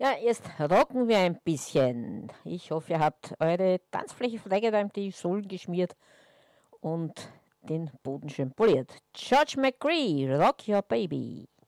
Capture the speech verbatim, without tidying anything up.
Ja, jetzt rocken wir ein bisschen. Ich hoffe, ihr habt eure Tanzfläche freigedämmt, die Sohlen geschmiert und den Boden schön poliert. George McCree, Rock Your Baby.